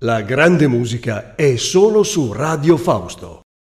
La grande musica è solo su Radio Fausto.